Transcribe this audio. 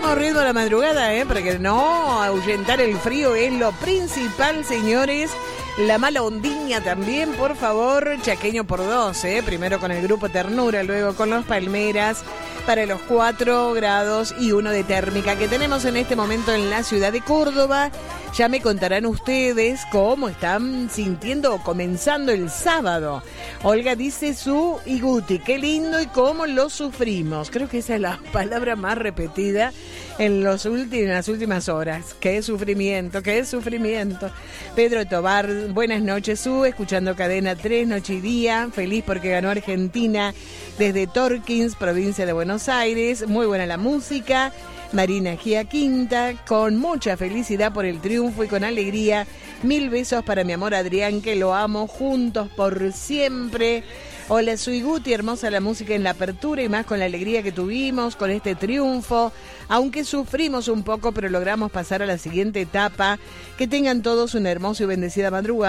tenemos ritmo a la madrugada, porque no ahuyentar el frío es lo principal, señores. La mala ondiña también, por favor. Chaqueño por 2, primero con el grupo Ternura, luego con los Palmeras, para los 4 grados y 1 de térmica que tenemos en este momento en la ciudad de Córdoba. Ya me contarán ustedes cómo están sintiendo o comenzando el sábado. Olga dice su Iguti, qué lindo y cómo lo sufrimos. Creo que esa es la palabra más repetida en las últimas horas. Qué sufrimiento, qué sufrimiento. Pedro Tobar, buenas noches, escuchando Cadena 3, noche y día. Feliz porque ganó Argentina desde Torkins, provincia de Buenos Aires. Muy buena la música. Marina Giaquinta, con mucha felicidad por el triunfo y con alegría. 1000 besos para mi amor Adrián, que lo amo, juntos por siempre. Hola, soy Guti, hermosa la música en la apertura y más con la alegría que tuvimos con este triunfo. Aunque sufrimos un poco, pero logramos pasar a la siguiente etapa. Que tengan todos una hermosa y bendecida madrugada.